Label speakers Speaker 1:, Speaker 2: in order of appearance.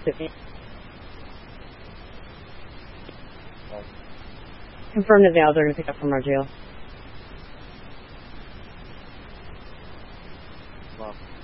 Speaker 1: Confirm that the they're going to pick up from our jail.
Speaker 2: Wow.